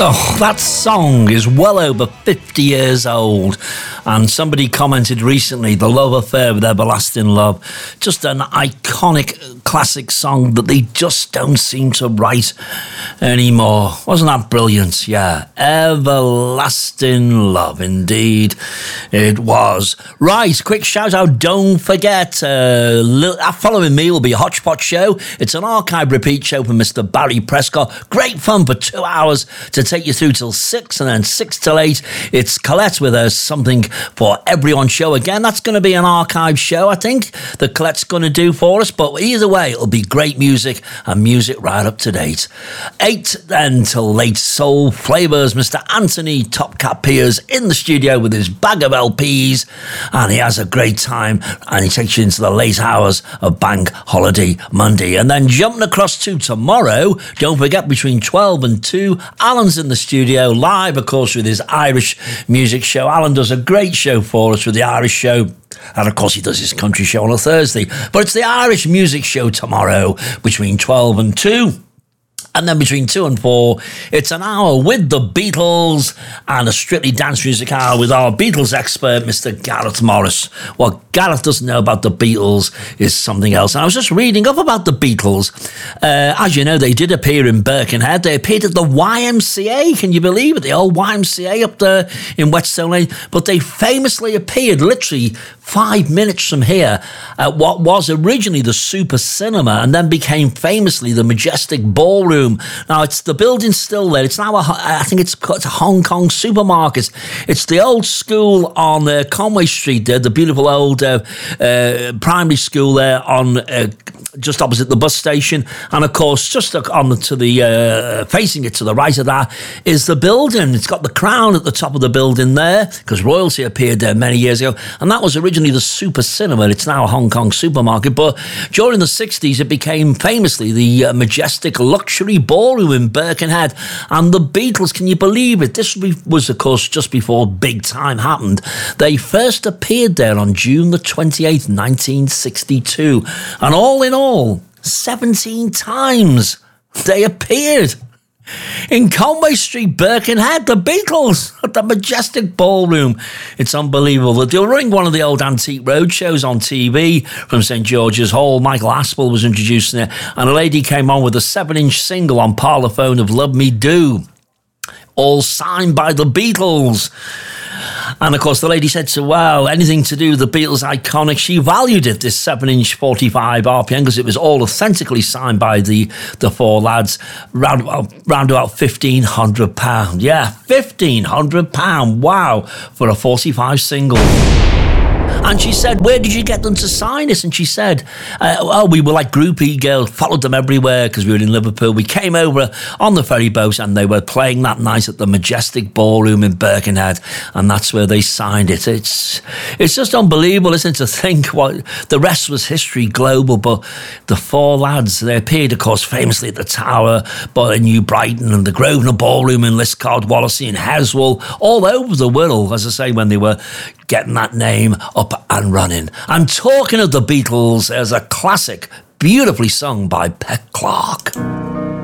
Oh, that song is well over 50 years old, and somebody commented recently, The Love Affair with Everlasting Love, just an iconic classic song that they just don't seem to write anymore. Wasn't that brilliant? Yeah, Everlasting Love, indeed it was. Right, quick shout out, don't forget, following me will be a Hodgepodge show. It's an archive repeat show from Mr. Barry Prescott. Great fun for 2 hours to take you through till 6, and then 6 till 8 it's Colette with us Something for Everyone show. Again, that's going to be an archive show, I think, that Colette's going to do for us, but either way it'll be great music, and music right up to date. 8 then till late soul flavours. Mr. Anthony Top Cat Piers in the studio with his bag of LPs, and he has a great time, and he takes you into the late hours of Bank Holiday Monday. And then jumping across to tomorrow, don't forget, between 12 and 2, Alan's in the studio live, of course, with his Irish music show. Alan does a great show for us with the Irish show, and of course he does his country show on a Thursday, but it's the Irish music show tomorrow between 12 and 2. And then between 2 and 4, it's an hour with the Beatles and a Strictly Dance Music hour with our Beatles expert, Mr. Gareth Morris. What Gareth doesn't know about the Beatles is something else. And I was just reading up about the Beatles. As you know, they did appear in Birkenhead. They appeared at the YMCA. Can you believe it? The old YMCA up there in Whetstone Lane. But they famously appeared literally 5 minutes from here at what was originally the Super Cinema and then became famously the Majestic Ballroom. Now, it's the building's still there. It's now, I think it's a Hong Kong supermarket. It's the old school on Conway Street there, the beautiful old primary school there on just opposite the bus station. And of course, just on to the facing it to the right of that is the building. It's got the crown at the top of the building there because royalty appeared there many years ago. And that was originally the Super Cinema. It's now a Hong Kong supermarket. But during the 60s, it became famously the Majestic Luxury Ballroom in Birkenhead. And the Beatles, can you believe it? This was, of course, just before Big Time happened. They first appeared there on June the 28th, 1962. And all in all, 17 times they appeared in Conway Street, Birkenhead, the Beatles at the Majestic Ballroom. It's unbelievable. They were running one of the old Antique Road shows on TV from St. George's Hall. Michael Aspel was introducing it, and a lady came on with a 7-inch single on parlophone of Love Me Do, all signed by the Beatles. And of course, the lady said to, wow, anything to do with the Beatles iconic, she valued it, this 7-inch 45 RPM, because it was all authentically signed by the four lads, round about £1,500. Yeah, £1,500. Wow, for a 45 single. And she said, where did you get them to sign this? And she said, we were like groupie girls, followed them everywhere because we were in Liverpool. We came over on the ferry boat and they were playing that night at the Majestic Ballroom in Birkenhead, and that's where they signed it. It's just unbelievable, isn't it, to think what the rest was history global, but the four lads, they appeared, of course, famously at the Tower, but in New Brighton and the Grosvenor Ballroom in Liscard, Wallasey and Heswall, all over the world, as I say, when they were getting that name up and running. I'm talking of the Beatles as a classic, beautifully sung by Pet Clark.